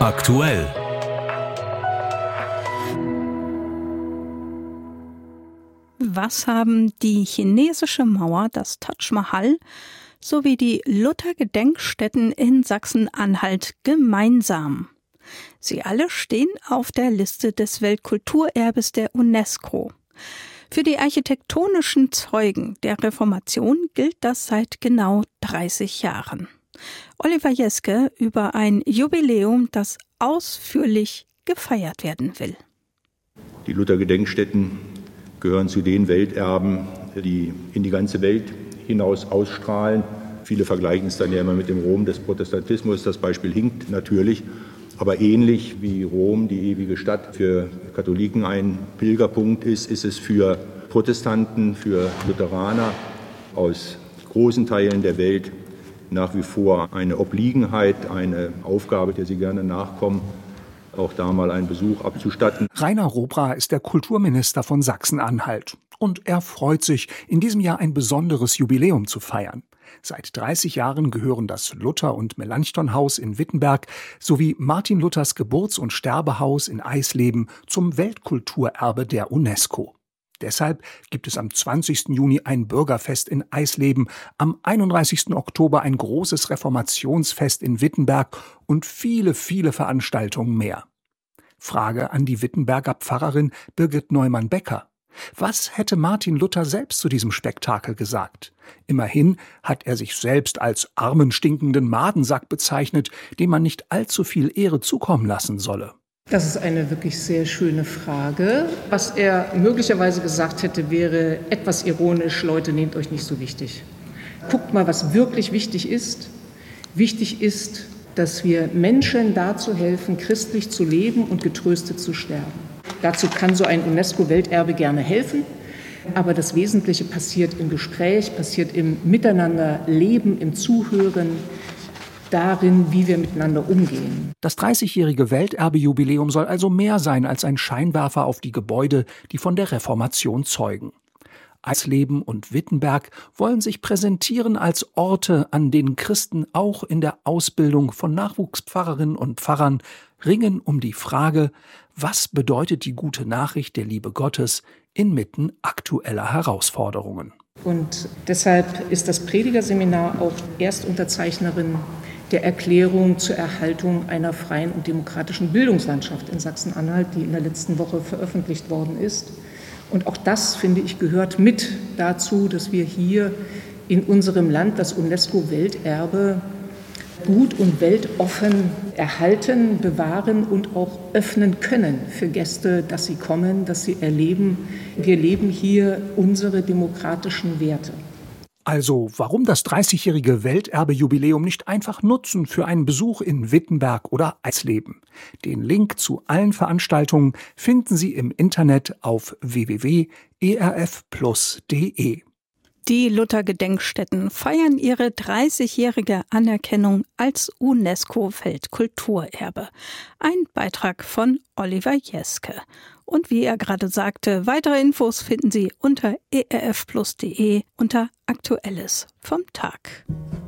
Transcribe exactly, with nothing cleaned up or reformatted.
Aktuell. Was haben die chinesische Mauer, das Taj Mahal sowie die Luther-Gedenkstätten in Sachsen-Anhalt gemeinsam? Sie alle stehen auf der Liste des Weltkulturerbes der UNESCO. Für die architektonischen Zeugen der Reformation gilt das seit genau dreißig Jahren. Oliver Jeske über ein Jubiläum, das ausführlich gefeiert werden will. Die Luther-Gedenkstätten gehören zu den Welterben, die in die ganze Welt hinaus ausstrahlen. Viele vergleichen es dann ja immer mit dem Rom des Protestantismus. Das Beispiel hinkt natürlich. Aber ähnlich wie Rom, die ewige Stadt, für Katholiken ein Pilgerpunkt ist, ist es für Protestanten, für Lutheraner aus großen Teilen der Welt nach wie vor eine Obliegenheit, eine Aufgabe, der sie gerne nachkommen, auch da mal einen Besuch abzustatten. Rainer Robra ist der Kulturminister von Sachsen-Anhalt. Und er freut sich, in diesem Jahr ein besonderes Jubiläum zu feiern. Seit dreißig Jahren gehören das Luther- und Melanchthon-Haus in Wittenberg sowie Martin Luthers Geburts- und Sterbehaus in Eisleben zum Weltkulturerbe der UNESCO. Deshalb gibt es am zwanzigsten Juni ein Bürgerfest in Eisleben, am einunddreißigsten Oktober ein großes Reformationsfest in Wittenberg und viele, viele Veranstaltungen mehr. Frage an die Wittenberger Pfarrerin Birgit Neumann-Becker. Was hätte Martin Luther selbst zu diesem Spektakel gesagt? Immerhin hat er sich selbst als armen, stinkenden Madensack bezeichnet, dem man nicht allzu viel Ehre zukommen lassen solle. Das ist eine wirklich sehr schöne Frage. Was er möglicherweise gesagt hätte, wäre etwas ironisch: Leute, nehmt euch nicht so wichtig. Guckt mal, was wirklich wichtig ist. Wichtig ist, dass wir Menschen dazu helfen, christlich zu leben und getröstet zu sterben. Dazu kann so ein UNESCO-Welterbe gerne helfen, aber das Wesentliche passiert im Gespräch, passiert im Miteinanderleben, im Zuhören, darin, wie wir miteinander umgehen. Das dreißigjährige Welterbe-Jubiläum soll also mehr sein als ein Scheinwerfer auf die Gebäude, die von der Reformation zeugen. Eisleben und Wittenberg wollen sich präsentieren als Orte, an denen Christen auch in der Ausbildung von Nachwuchspfarrerinnen und Pfarrern ringen um die Frage, was bedeutet die gute Nachricht der Liebe Gottes inmitten aktueller Herausforderungen. Und deshalb ist das Predigerseminar auch Erstunterzeichnerin der Erklärung zur Erhaltung einer freien und demokratischen Bildungslandschaft in Sachsen-Anhalt, die in der letzten Woche veröffentlicht worden ist. Und auch das, finde ich, gehört mit dazu, dass wir hier in unserem Land das UNESCO-Welterbe gut und weltoffen erhalten, bewahren und auch öffnen können für Gäste, dass sie kommen, dass sie erleben, wir leben hier unsere demokratischen Werte. Also, warum das dreißigjährige Welterbe-Jubiläum nicht einfach nutzen für einen Besuch in Wittenberg oder Eisleben? Den Link zu allen Veranstaltungen finden Sie im Internet auf w w w punkt e r f plus punkt d e. Die Luther-Gedenkstätten feiern ihre dreißigjährige Anerkennung als UNESCO-Weltkulturerbe. Ein Beitrag von Oliver Jeske. Und wie er gerade sagte, weitere Infos finden Sie unter e r f plus punkt d e unter Aktuelles vom Tag.